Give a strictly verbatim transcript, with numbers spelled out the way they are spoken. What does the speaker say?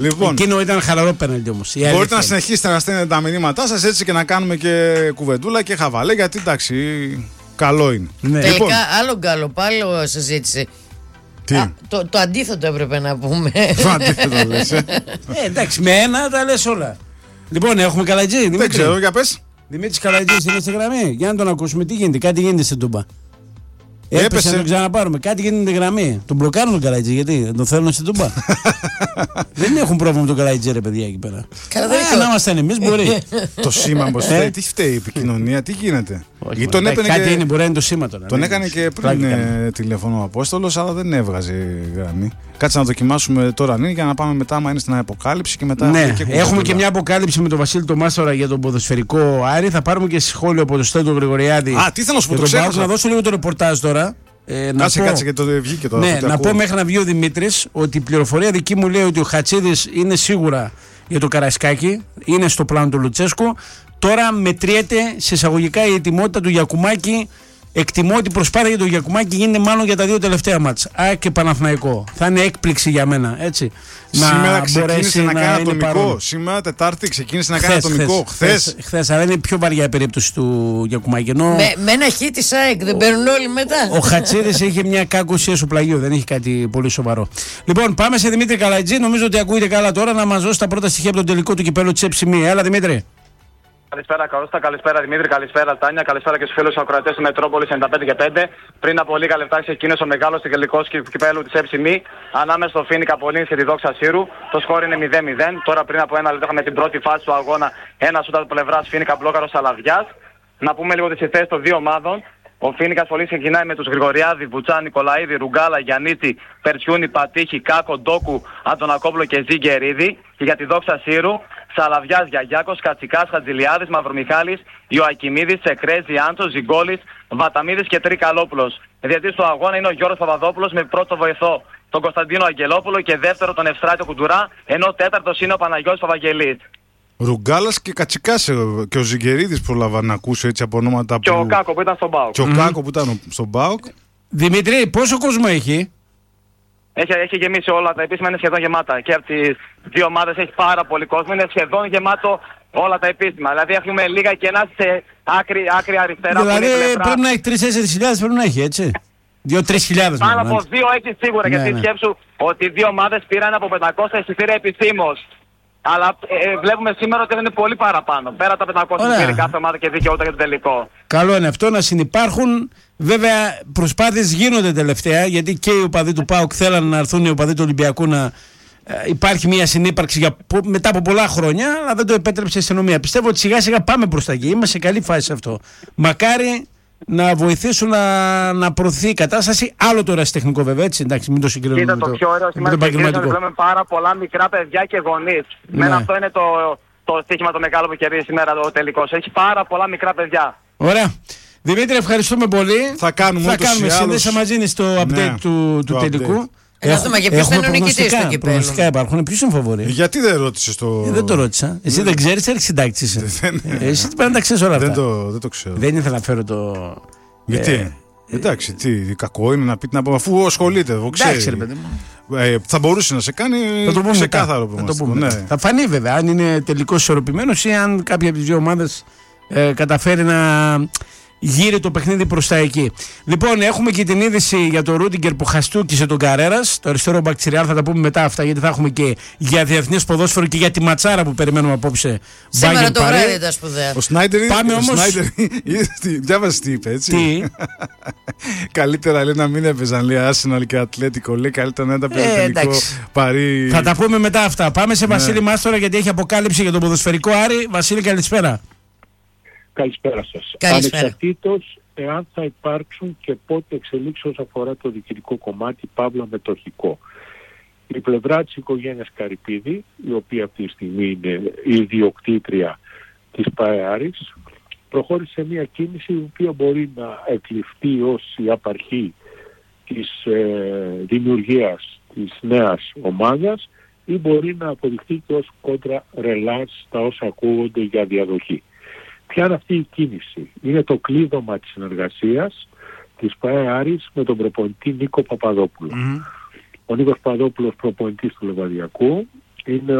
Λοιπόν, εκείνο ήταν χαλαρό πέναλτι όμως. Μπορείτε να συνεχίσετε να στέλνετε τα μηνύματά σας έτσι και να κάνουμε και κουβεντούλα και χαβαλέ, γιατί εντάξει, καλό είναι. Ναι. Τελικά λοιπόν, άλλο γκάλο, άλλο συζήτηση. Τι? Α, το, το αντίθετο έπρεπε να πούμε. Το αντίθετο λες, ε. ε, εντάξει, με ένα τα λες όλα. Λοιπόν, έχουμε Καλατζή, Δημήτρη. Δεν ξέρω, για πες. Δημήτρης Καλατζής είναι στη γραμμή. Για να τον ακούσουμε, τι γίνεται, κάτι γίνεται στην Τούμπα. Έπεσε, Έπεσε να τον ξαναπάρουμε. Κάτι γίνεται στη γραμμή. Τον μπλοκάρουν τον Καλατζή, γιατί δεν τον θέλουν στην Τούμπα. Δεν έχουν πρόβλημα με τον Καλατζή, ρε παιδιά εκεί πέρα. Καλά, ε, να είμαστε εμείς, μπορεί. Το σήμα πως φταίει, τι φταίει η επικοινωνία, τι γίνεται. Όχι, τον κάτι και... είναι, μπορεί να είναι το σήμα τώρα. Τον ναι, έκανε και πριν ε, τηλέφωνο ο Απόστολος, αλλά δεν έβγαζε γραμμή. Κάτσε να δοκιμάσουμε τώρα ναι, για να πάμε μετά, άμα είναι στην αποκάλυψη και μετά. Ναι, και έχουμε και μια αποκάλυψη με τον Βασίλη τον Μάστορα για τον ποδοσφαιρικό Άρη. Θα πάρουμε και σχόλιο από τον Στέλιο Γρηγοριάδη. Α, τι θέλω να σου πω, το ξέρω. Να δώσω λίγο το ρεπορτάζ τώρα. Ε, κάτσε, να πω, κάτσε και το βγήκε τώρα. Ναι, να πω μέχρι να βγει ο Δημήτρης ότι η πληροφορία δική μου λέει ότι ο Χατσίδης είναι σίγουρα για το Καραϊσκάκη, είναι στο πλάνο του Λουτσέσκου. Τώρα μετριέται σε εισαγωγικά η ετοιμότητα του Γιακουμάκη. Εκτιμώ ότι η προσπάθεια για τον Γιακουμάκη γίνεται μάλλον για τα δύο τελευταία μάτς. Α, και Παναθηναϊκό. Θα είναι έκπληξη για μένα, έτσι. Σήμερα να ξεκίνησε να, να κάνει ατομικό. Σήμερα Τετάρτη ξεκίνησε να κάνει ατομικό. Χθες. Χθες, αλλά είναι πιο βαριά η περίπτωση του Γιακουμάκη. Ενώ... Με, με ένα χ της ΑΕΚ δεν παίρνουν όλοι μετά. Ο Χατσίδης είχε μια κάκωση στο πλαγίου, δεν έχει κάτι πολύ σοβαρό. Λοιπόν, πάμε σε Δημήτρη Καλατζή. Νομίζω ότι ακούγεται καλά τώρα να μας δώσει τα πρώτα στοιχεία από τον τελικό του κυπέλου της Εψημί. Έλα, Δημήτρη. Καλησπέρα Κώστα, καλησπέρα Δημήτρη, καλησπέρα Τάνια, καλησπέρα και στους φίλους ακροατές του Μετρόπολης ενενήντα πέντε και πέντε. Πριν από λίγα λεπτά ξεκίνησε ο μεγάλος τελικός κυπέλου της Εψημί ανάμεσα στο Φοίνικα Πολύνης και τη Δόξα Σύρου. Το σκόρ είναι μηδέν μηδέν. Τώρα πριν από ένα λεπτό είχαμε την πρώτη φάση του αγώνα, ένα σούτ από πλευράς Φοίνικα Μπλόκαρος Σαλαβιάς. Να πούμε λίγο τις θέσεις των δύο ομάδων. Ο Φοίνικας Πολύνης ξεκινάει με τους Γρηγοριάδη, Βουτσά, Νικολαίδη, Ρουγκάλα, Γιαννίτη, Περτσιούνη, Πατήχη, Κάκο, Ντόκου, Αντωνακόπουλο και Ζιγκερίδη. Και για τη Δόξα Σύρου, Σαλαβιάς, Γιαγιάκος, Κατσικάς, Χατζηλιάδης, Μαυρομιχάλης, Ιωακιμίδης, Τσεκρέζη, Άντσος, Ζιγκόλης, Βαταμίδης και Τρικαλόπουλος. Διαιτητής του αγώνα είναι ο Γιώργος Παπαδόπουλος με πρώτο βοηθό τον Κωνσταντίνο Αγγελόπουλο και δεύτερο τον Ευστράτιο Κουντουρά, ενώ τέταρτος είναι ο Παναγιώτης Παπαγγελής. Ρουγκάλας και Κατσικάς και ο Ζιγκερίδης πρόλαβα να ακούσω έτσι από ονόματα που... Και ο Κάκο που ήταν στον ΠΑΟΚ. Και ο mm. Κάκο που ήταν στον ΠΑΟΚ. Δημητρή, πόσο κόσμο έχει? Έχει, έχει γεμίσει όλα, τα επίσημα είναι σχεδόν γεμάτα. Και από τις δύο ομάδες έχει πάρα πολύ κόσμο, είναι σχεδόν γεμάτο όλα τα επίσημα. Δηλαδή έχουμε λίγα κενά σε άκρη, άκρη αριστερά. Δηλαδή πρέπει να έχει τρεις τέσσερις χιλιάδες, πρέπει να έχει, έτσι. δύο τρεις χιλιάδες. Πάνω από δύο έχει σίγουρα, ναι, γιατί ναι. σκέψου ότι οι δύο ομάδες πήραν από πεντακόσια εισιτήρια επισήμως. Αλλά ε, βλέπουμε σήμερα ότι είναι πολύ παραπάνω. Πέρα τα πεντακόσια πήρε κάθε ομάδα και δικαιούται για το τελικό. Καλό είναι αυτό να συνυπάρχουν. Βέβαια, προσπάθειες γίνονται τελευταία, γιατί και οι οπαδοί του ΠΑΟΚ θέλαν να έρθουν οι οπαδοί του Ολυμπιακού να ε, υπάρχει μια συνύπαρξη για, μετά από πολλά χρόνια, αλλά δεν το επέτρεψε η αστυνομία. Πιστεύω ότι σιγά σιγά πάμε προς τα εκεί. Είμαστε σε καλή φάση σε αυτό. Μακάρι να βοηθήσουν να, να προωθηθεί η κατάσταση. Άλλο τώρα τεχνικό βέβαια, έτσι. Εντάξει, μην το συγκρίνουμε. Κοίτα, το πιο ωραίο σήμερα είναι ότι βλέπουμε πάρα πολλά μικρά παιδιά και γονείς. Ναι. Με αυτό είναι το, το στοίχημα το μεγάλο που κερδίζει σήμερα το τελικός. Έχει πάρα πολλά μικρά παιδιά. Ωραία. Δημήτρη, ευχαριστούμε πολύ. Θα κάνουμε, θα κάνουμε σύνδεση μαζί είναι στο update ναι, του, του τελικού. Να δούμε και ποιος θα είναι ο νικητής του κυπέλλου. Προγνωστικά υπάρχουν. Ποιος είναι φαβορί? Γιατί δεν ρώτησες το... Ε, δεν το ρώτησα. Εσύ δεν, δεν ξέρεις, έρχεσαι συντάκτης είσαι. ε, εσύ πρέπει να τα ξέρεις όλα αυτά. Δεν το, δεν το ξέρω. Δεν ήθελα να φέρω το... Γιατί? Ε, εντάξει, τι κακό είναι να πει την από αφού ασχολείται, το ξέρει. Εντάξει, ρε παιδί μου. Ε, θα μπορούσε να σε κάνει ξεκάθαρο προγνωστικό. Ναι. Θα φανεί βέβαια αν είναι τελικώς ισορροπημένος ή αν κάποια από τις δύο ομάδες ε, καταφέρει να γύρει το παιχνίδι προς τα εκεί. Λοιπόν, έχουμε και την είδηση για τον Ρούντιγκερ που χαστούκησε τον Καρέρας, το αριστερό μπακτσιριάλ, θα τα πούμε μετά αυτά, γιατί θα έχουμε και για διεθνές ποδόσφαιρο και για τη ματσάρα που περιμένουμε απόψε. Σήμερα το βράδυ τα σπουδαία. Ο Σνάιντερ, Πάμε όμως... διάβασε τι είπε, έτσι. Τι? Καλύτερα λέει να μην έπαιζαν, λέει Arsenal και Ατλέτικο, λέει καλύτερα να ήταν τελικό Παρί. Θα τα πούμε μετά αυτά. Πάμε σε Βασίλη ναι. Μάστορα, γιατί έχει αποκάλυψη για τον ποδοσφαιρικό Άρη. Βασίλη, καλησπέρα. Καλησπέρα σας. Καλησπέρα. Ανεξαρτήτως εάν θα υπάρξουν και πότε εξελίξεις όσον αφορά το διοικητικό κομμάτι, παύλα μετοχικό. Η πλευρά της οικογένειας Καρυπίδη, η οποία αυτή τη στιγμή είναι η ιδιοκτήτρια της ΠΑΕΑΡης, προχώρησε μια κίνηση η οποία μπορεί να εκλειφθεί ως η απαρχή της ε, δημιουργίας της νέας ομάδας ή μπορεί να αποδειχθεί και ως κόντρα ρελάς στα όσα ακούγονται για διαδοχή. Ποια είναι αυτή η κίνηση? Είναι το κλείδωμα της συνεργασίας της ΠΑΕΑΡης με τον προπονητή Νίκο Παπαδόπουλο. Mm. Ο Νίκος Παπαδόπουλος προπονητής του Λεβαδιακού, είναι